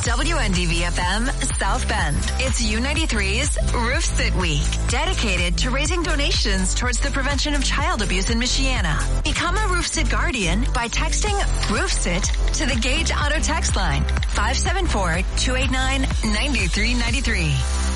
WNDV-FM South Bend. It's U93's Roof Sit Week, dedicated to raising donations towards the prevention of child abuse in Michiana. Become a Roof Sit Guardian by texting Roof Sit to the Gage Auto text line, 574-289-9393.